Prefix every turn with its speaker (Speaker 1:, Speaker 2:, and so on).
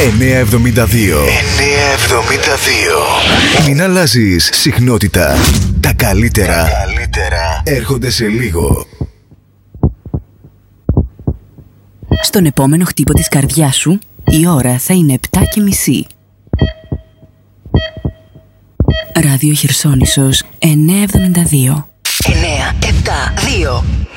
Speaker 1: 972. Μην αλλάζεις συχνότητα. Τα καλύτερα έρχονται σε λίγο.
Speaker 2: Στον επόμενο χτύπο της καρδιάς σου, η ώρα θα είναι 7:30. Ράδιο Χερσόνησος 972.
Speaker 3: 972.